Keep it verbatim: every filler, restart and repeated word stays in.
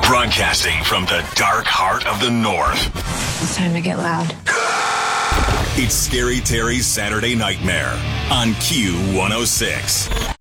Broadcasting from the dark heart of the North. It's time to get loud. It's Scary Terry's Saturday Nightmare on Q one oh six.